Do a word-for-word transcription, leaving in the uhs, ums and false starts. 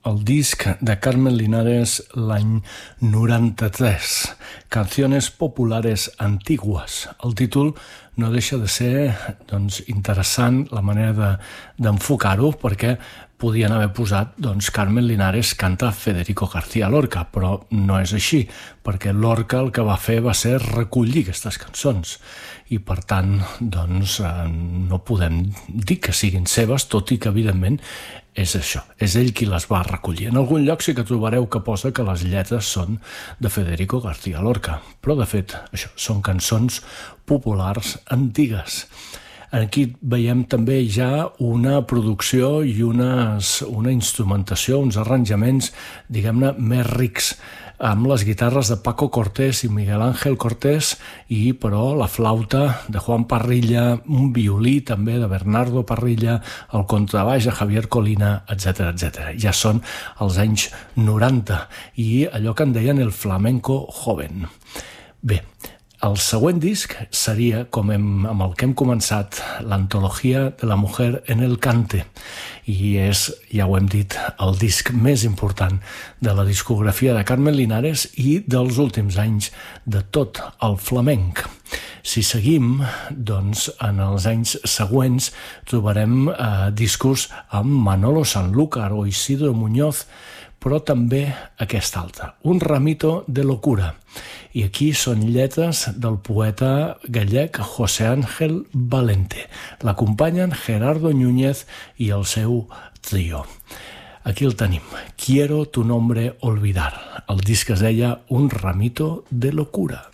el disc de Carmen Linares l'any noranta-tres, Canciones populares antigues. El títol no deixa de ser doncs, interessant la manera de, d'enfocar-ho, perquè podien haver posat doncs, Carmen Linares canta Federico García Lorca, però no és així, perquè Lorca el que va fer va ser recollir aquestes cançons i per tant doncs, eh, no podem dir que siguin seves, tot i que evidentment és això, és ell qui les va recollir. En algun lloc sí que trobareu que posa que les lletres són de Federico García Lorca, però de fet això són cançons populars antigues. Aquí veiem també ja una producció i unes, una instrumentació, uns arranjaments, diguem-ne, més rics, amb les guitarres de Paco Cortés i Miguel Ángel Cortés i, però, la flauta de Juan Parrilla, un violí també de Bernardo Parrilla, el contrabaix de Javier Colina, etcètera, etcètera. Ja són els anys noranta i allò que en deien el flamenco joven. Bé, el següent disc seria, com hem, amb el que hem començat, l'antologia de la mujer en el cante, i és, ja ho hem dit, el disc més important de la discografia de Carmen Linares i dels últims anys de tot el flamenc. Si seguim, doncs, en els anys següents trobarem eh, discos amb Manolo Sanlúcar o Isidro Muñoz, però també aquest altre, Un ramito de locura. I aquí són lletres del poeta gallec José Ángel Valente. L'acompanyen Gerardo Núñez i el seu trio. Aquí el tenim, Quiero tu nombre olvidar. El disc es deia Un ramito de locura.